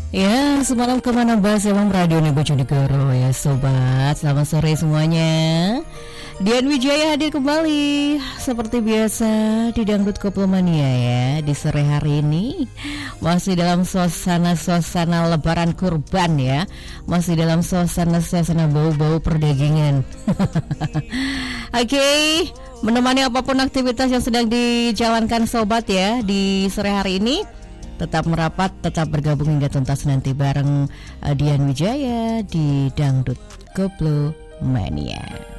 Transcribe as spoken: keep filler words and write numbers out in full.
Ya, semalam kemana bahas emang Radio Bojonegoro ya sobat. Selamat sore semuanya. Dian Wijaya hadir kembali seperti biasa di Dangdut Koplemania ya. Di sore hari ini masih dalam suasana-suasana lebaran kurban ya. Masih dalam suasana-suasana bau-bau perdagingan. Oke, okay, menemani apapun aktivitas yang sedang dijalankan sobat ya di sore hari ini. Tetap merapat, tetap bergabung hingga tuntas nanti bareng uh, Dian Wijaya di Dangdut Koplo Mania.